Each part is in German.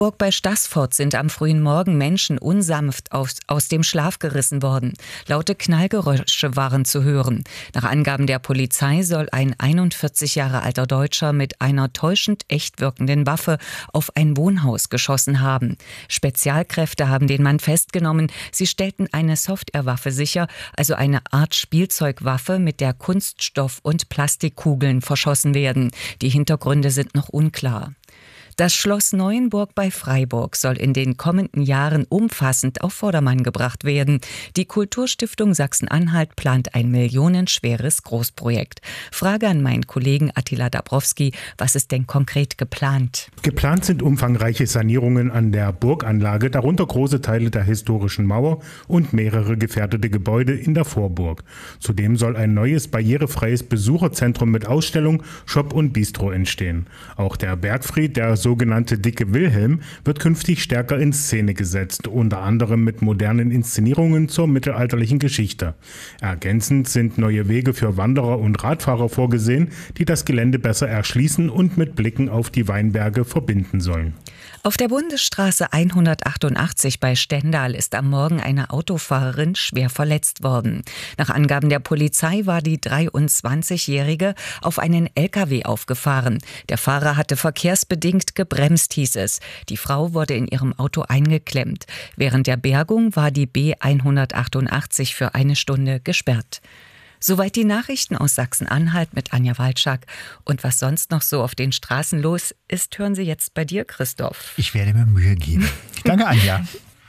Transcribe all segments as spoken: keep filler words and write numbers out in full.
Burg bei Staßfurt sind am frühen Morgen Menschen unsanft aus, aus dem Schlaf gerissen worden. Laute Knallgeräusche waren zu hören. Nach Angaben der Polizei soll ein einundvierzig Jahre alter Deutscher mit einer täuschend echt wirkenden Waffe auf ein Wohnhaus geschossen haben. Spezialkräfte haben den Mann festgenommen. Sie stellten eine Softwarewaffe sicher, also eine Art Spielzeugwaffe, mit der Kunststoff- und Plastikkugeln verschossen werden. Die Hintergründe sind noch unklar. Das Schloss Neuenburg bei Freiburg soll in den kommenden Jahren umfassend auf Vordermann gebracht werden. Die Kulturstiftung Sachsen-Anhalt plant ein millionenschweres Großprojekt. Frage an meinen Kollegen Attila Dabrowski, was ist denn konkret geplant? Geplant sind umfangreiche Sanierungen an der Burganlage, darunter große Teile der historischen Mauer und mehrere gefährdete Gebäude in der Vorburg. Zudem soll ein neues barrierefreies Besucherzentrum mit Ausstellung, Shop und Bistro entstehen. Auch der Bergfried, der sogenannte Dicke Wilhelm, wird künftig stärker in Szene gesetzt, unter anderem mit modernen Inszenierungen zur mittelalterlichen Geschichte. Ergänzend sind neue Wege für Wanderer und Radfahrer vorgesehen, die das Gelände besser erschließen und mit Blicken auf die Weinberge verbinden sollen. Auf der Bundesstraße hundertachtundachtzig bei Stendal ist am Morgen eine Autofahrerin schwer verletzt worden. Nach Angaben der Polizei war die dreiundzwanzigjährige auf einen L K W aufgefahren. Der Fahrer hatte verkehrsbedingt gebremst, hieß es. Die Frau wurde in ihrem Auto eingeklemmt. Während der Bergung war die B hundertachtundachtzig für eine Stunde gesperrt. Soweit die Nachrichten aus Sachsen-Anhalt mit Anja Walczak. Und was sonst noch so auf den Straßen los ist, hören Sie jetzt bei dir, Christoph. Ich werde mir Mühe geben. Danke, Anja.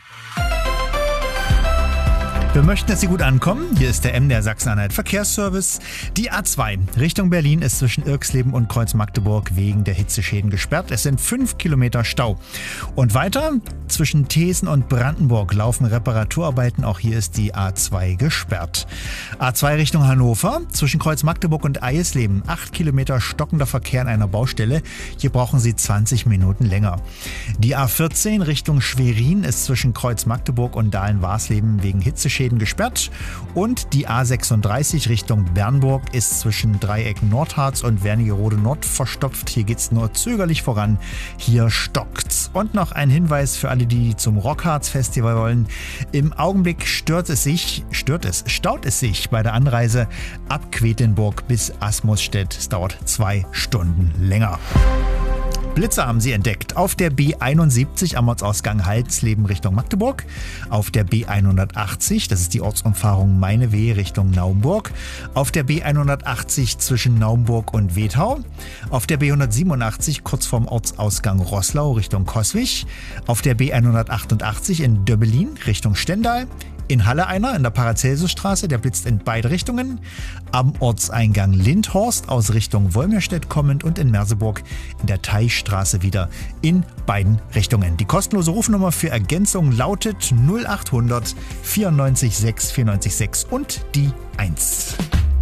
Wir möchten, dass Sie gut ankommen. Hier ist der M D R Sachsen-Anhalt Verkehrsservice. Die A zwei Richtung Berlin ist zwischen Irxleben und Kreuz-Magdeburg wegen der Hitzeschäden gesperrt. Es sind fünf Kilometer Stau. Und weiter zwischen Thesen und Brandenburg laufen Reparaturarbeiten. Auch hier ist die A zwei gesperrt. A zwei Richtung Hannover zwischen Kreuz-Magdeburg und Eisleben. acht Kilometer stockender Verkehr an einer Baustelle. Hier brauchen Sie zwanzig Minuten länger. Die A vierzehn Richtung Schwerin ist zwischen Kreuz-Magdeburg und Dahlen-Warsleben wegen Hitzeschäden gesperrt und die A sechsunddreißig Richtung Bernburg ist zwischen Dreiecken Nordharz und Wernigerode Nord verstopft. Hier geht's nur zögerlich voran. Hier stockt's. Und noch ein Hinweis für alle, die zum Rockharz Festival wollen. Im Augenblick stört es sich, stört es, staut es sich bei der Anreise ab Quedlinburg bis Asmusstedt. Es dauert zwei Stunden länger. Blitzer haben sie entdeckt. Auf der B einundsiebzig am Ortsausgang Halsleben Richtung Magdeburg. Auf der B hundertachtzig, das ist die Ortsumfahrung Meineweh Richtung Naumburg. Auf der B hundertachtzig zwischen Naumburg und Wethau. Auf der B hundertsiebenundachtzig kurz vorm Ortsausgang Roßlau Richtung Coswig. Auf der B hundertachtundachtzig in Döbbelin Richtung Stendal. In Halle einer in der Paracelsusstraße, der blitzt in beide Richtungen. Am Ortseingang Lindhorst aus Richtung Wolmirstedt kommend und in Merseburg in der Teichstraße wieder in beiden Richtungen. Die kostenlose Rufnummer für Ergänzung lautet null achthundert vierundneunzig sechs vierundneunzig sechs und die eins.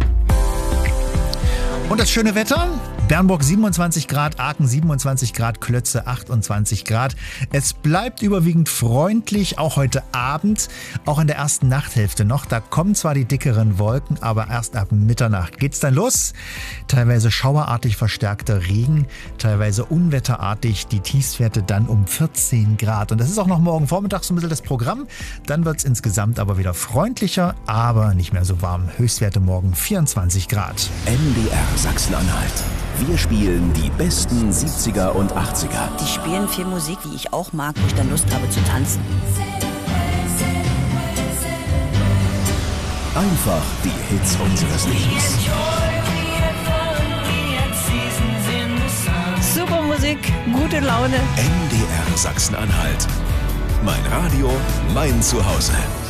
Und das schöne Wetter? Bernburg siebenundzwanzig Grad, Aachen siebenundzwanzig Grad, Klötze achtundzwanzig Grad. Es bleibt überwiegend freundlich, auch heute Abend, auch in der ersten Nachthälfte noch. Da kommen zwar die dickeren Wolken, aber erst ab Mitternacht geht's dann los. Teilweise schauerartig verstärkter Regen, teilweise unwetterartig, die Tiefstwerte dann um vierzehn Grad. Und das ist auch noch morgen Vormittag so ein bisschen das Programm. Dann wird's insgesamt aber wieder freundlicher, aber nicht mehr so warm. Höchstwerte morgen vierundzwanzig Grad. M D R Sachsen-Anhalt. Wir spielen die besten siebziger und achtziger. Die spielen viel Musik, die ich auch mag, wo ich dann Lust habe zu tanzen. Einfach die Hits unseres Lebens. Super Musik, gute Laune. M D R Sachsen-Anhalt. Mein Radio, mein Zuhause.